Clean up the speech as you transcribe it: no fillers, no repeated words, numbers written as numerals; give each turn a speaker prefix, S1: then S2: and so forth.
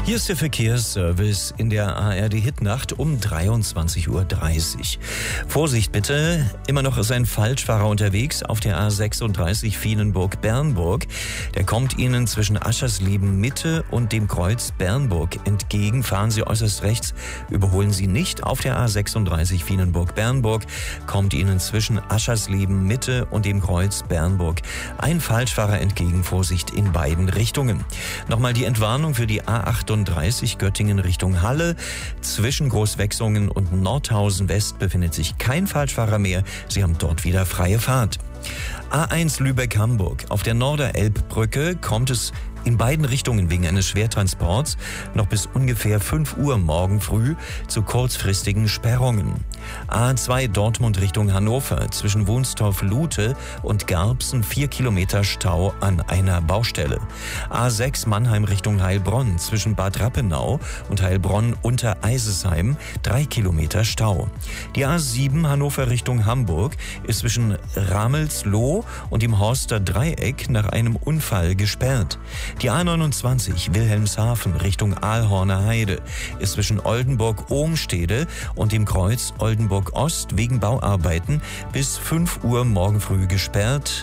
S1: Hier ist der Verkehrsservice in der ARD-Hitnacht um 23:30 Uhr. Vorsicht bitte, immer noch ist ein Falschfahrer unterwegs auf der A36 Vienenburg-Bernburg. Der kommt Ihnen zwischen Aschersleben Mitte und dem Kreuz Bernburg entgegen. Fahren Sie äußerst rechts, überholen Sie nicht auf der A36 Vienenburg-Bernburg. Kommt Ihnen zwischen Aschersleben Mitte und dem Kreuz Bernburg ein Falschfahrer entgegen. Vorsicht in beiden Richtungen. Nochmal die Entwarnung für die A38 Göttingen Richtung Halle. Zwischen Großwechsungen und Nordhausen West befindet sich kein Falschfahrer mehr. Sie haben dort wieder freie Fahrt. A1 Lübeck-Hamburg. Auf der Norderelbbrücke kommt es in beiden Richtungen wegen eines Schwertransports noch bis ungefähr 5 Uhr morgen früh zu kurzfristigen Sperrungen. A2 Dortmund Richtung Hannover. Zwischen Wunstorf-Lute und Garbsen 4 Kilometer Stau an einer Baustelle. A6 Mannheim Richtung Heilbronn. Zwischen Bad Rappenau und Heilbronn unter Eisesheim 3 Kilometer Stau. Die A7 Hannover Richtung Hamburg ist zwischen Ramelsloh und dem Horster Dreieck nach einem Unfall gesperrt. Die A29 Wilhelmshaven Richtung Aalhorner Heide ist zwischen Oldenburg-Ohmstede und dem Kreuz Oldenburg Ost wegen Bauarbeiten bis 5 Uhr morgen früh gesperrt.